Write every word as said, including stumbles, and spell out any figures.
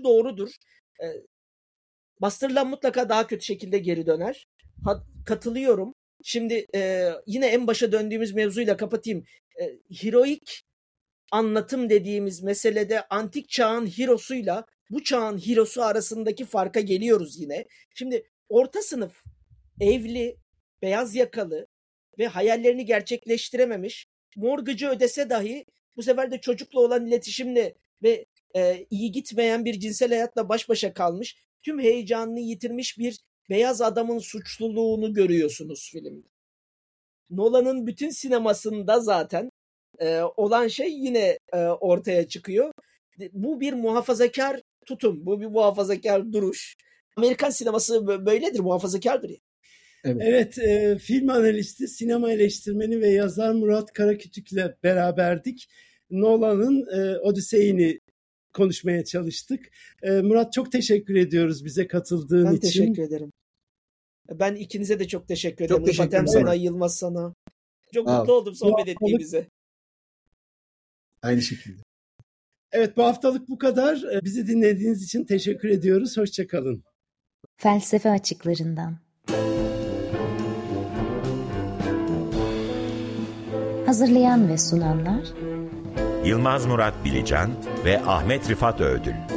doğrudur. E, Bastırılan mutlaka daha kötü şekilde geri döner. Ha, katılıyorum. Şimdi e, yine en başa döndüğümüz mevzuyla kapatayım. E, heroik anlatım dediğimiz meselede antik çağın herosuyla bu çağın herosu arasındaki farka geliyoruz yine. Şimdi orta sınıf, evli, beyaz yakalı ve hayallerini gerçekleştirememiş, mortgage'ı ödese dahi bu sefer de çocukla olan iletişimle ve e, iyi gitmeyen bir cinsel hayatla baş başa kalmış, tüm heyecanını yitirmiş bir beyaz adamın suçluluğunu görüyorsunuz filmde. Nolan'ın bütün sinemasında zaten e, olan şey yine e, ortaya çıkıyor. Bu bir muhafazakar tutum, bu bir muhafazakar duruş. Amerikan sineması böyledir, muhafazakardır. Yani. Evet, evet e, film analisti, sinema eleştirmeni ve yazar Murat Karakütük'le beraberdik. Nolan'ın e, Odyssey'ini konuşmaya çalıştık. E, Murat, çok teşekkür ediyoruz bize katıldığın ben için. Ben teşekkür ederim. Ben ikinize de çok teşekkür ederim. Çok teşekkür ederim. Sana, Yılmaz sana. Çok Aa, mutlu oldum sohbet ettiğimize. Aynı şekilde. Evet, bu haftalık bu kadar. Bizi dinlediğiniz için teşekkür ediyoruz. Hoşça kalın. Felsefe açıklarından. Hazırlayan ve sunanlar Yılmaz Murat Bilecan ve Ahmet Rifat Ödül.